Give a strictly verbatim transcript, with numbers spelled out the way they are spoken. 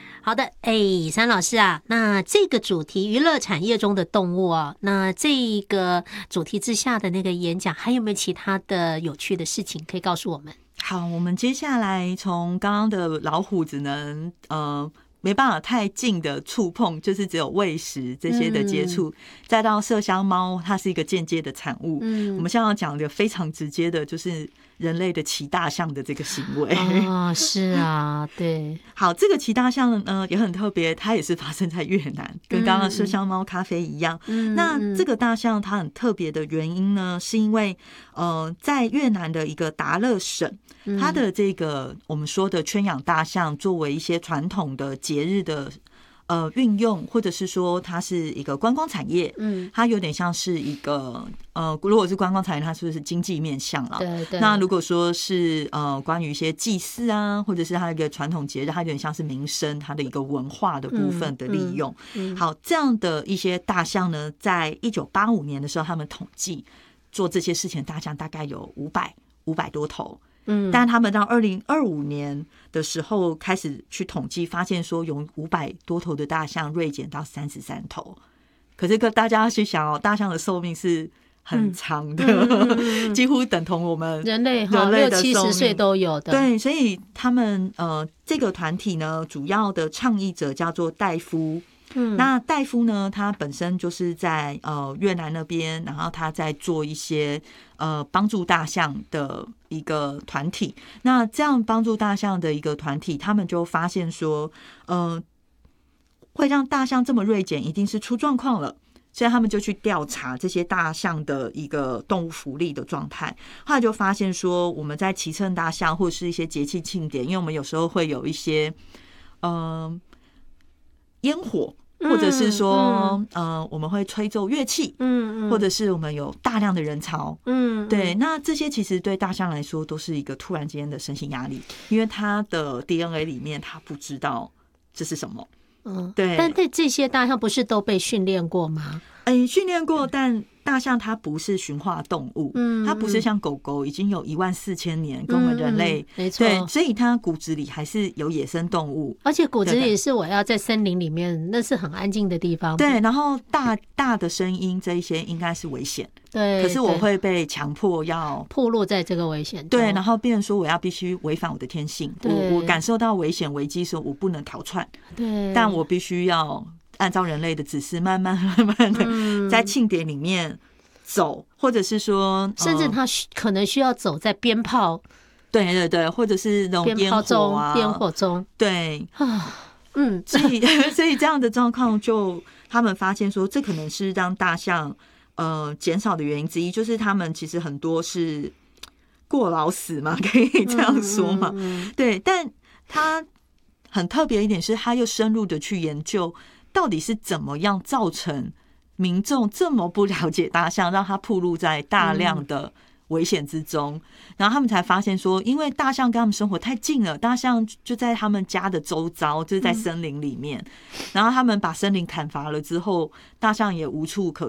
好的，哎，三老师啊，那这个主题娱乐产业中的动物啊，那这个主题之下的那个演讲，还有没有其他的有趣的事情可以告诉我们？ 好，我们接下来从刚刚的老虎只能呃没办法太近的触碰，就是只有喂食这些的接触，嗯、再到麝香猫，它是一个间接的产物。嗯，我们现在要讲的非常直接的，就是人类的骑大象的这个行为。 哦，是啊，对。 好，这个骑大象呢也很特别，它也是发生在越南，跟刚刚的麝香猫咖啡一样。嗯，那这个大象它很特别的原因呢，是因为呃，在越南的一个达勒省。它的这个我们说的圈养大象，作为一些传统的节日的呃运用，或者是说它是一个观光产业，嗯，它有点像是一个呃，如果是观光产业，它是不是经济面向了？ 对对。 那如果说是呃关于一些祭祀啊，或者是它一个传统节日，它有点像是民生，它的一个文化的部分的利用。嗯嗯嗯、好，这样的一些大象呢，在一九八五年的时候，他们统计做这些事情的大象大概有五百五百多头。嗯，但他们到二零二五年的时候开始去统计，发现说有五百多头的大象锐减到三十三头。可是大家要去想哦，大象的寿命是很长的，嗯嗯嗯、几乎等同我们人类人类的六七十岁都有的。 对，所以他们呃这个团体呢，主要的倡议者叫做戴夫。嗯，那戴夫呢，他本身就是在呃越南那边，然后他在做一些呃帮助大象的一个团体。那这样帮助大象的一个团体，他们就发现说，呃，会让大象这么锐减，一定是出状况了。所以他们就去调查这些大象的一个动物福利的状态，后来就发现说，我们在骑乘大象或者是一些节气庆典，因为我们有时候会有一些嗯、呃、烟火。或者是说，嗯嗯、呃，我们会吹奏乐器，嗯嗯，或者是我们有大量的人潮，嗯，对，那这些其实对大象来说都是一个突然间的身心压力，因为它的 D N A 里面它不知道这是什么，嗯，对。 但对这些大象不是都被训练过吗？ 嗯，训练过，但大象它不是驯化动物，嗯，它不是像狗狗已经有一万四千年跟我们人类，嗯、 没错， 对，所以它骨子里还是有野生动物， 而且骨子里是我要在森林里面，那是很安静的地方， 对，然后大大的声音这一些应该是危险， 对， 可是我会被强迫要暴露在这个危险中， 对，然后变成说我要必须违反我的天性，我我感受到危险危机的时候，我不能逃窜， 对， 但我必须要按照人类的指示，慢慢慢慢的在庆典里面走，或者是说， 甚至他可能需要走在鞭炮， 对对对，或者是那种烟火啊， 烟火中， 对啊，嗯，所以所以这样的状况，就他们发现说，这可能是让大象呃减少的原因之一，就是他们其实很多是过劳死嘛，可以这样说嘛，嗯嗯、对，但他很特别一点是，他又深入的去研究。到底是怎么样造成民众这么不了解大象，让它暴露在大量的危险之中？嗯、然后他们才发现说，因为大象跟他们生活太近了，大象就在他们家的周遭，就是在森林里面。嗯、然后他们把森林砍伐了之后，大象也无处可